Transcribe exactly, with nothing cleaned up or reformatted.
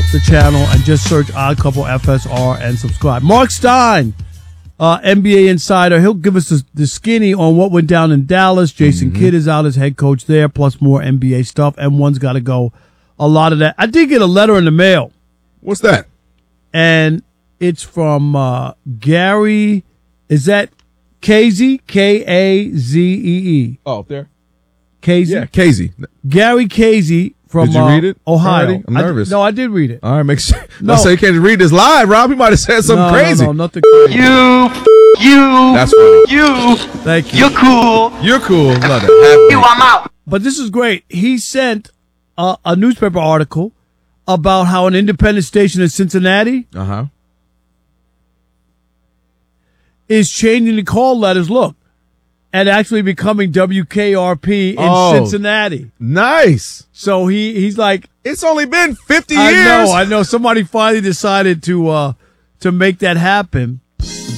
the channel and just search Odd Couple F S R and subscribe. Mark Stein, uh, N B A insider. He'll give us the, the skinny on what went down in Dallas. Jason mm-hmm. Kidd is out as head coach there, plus more N B A stuff. And one's got to go. A lot of that. I did get a letter in the mail. What's that? And it's from uh, Gary. Is that Casey? K A Z E E. Oh, up there? Casey? Yeah, Casey. Gary Casey from Did you read it? uh, Ohio. Already? I'm nervous. I, no, I did read it. All right, make sure. No. Don't say you can't read this live, Rob. He might have said something no, crazy. No, no, nothing crazy. You, you, That's funny. you. Thank you. You're cool. You're cool. Love it. You, I'm out. But this is great. He sent a, a newspaper article about how an independent station in Cincinnati uh-huh. is changing the call letters, look, and actually becoming W K R P in oh, Cincinnati. Nice. So he, he's like, it's only been fifty I years. know, I know. Somebody finally decided to uh, to make that happen.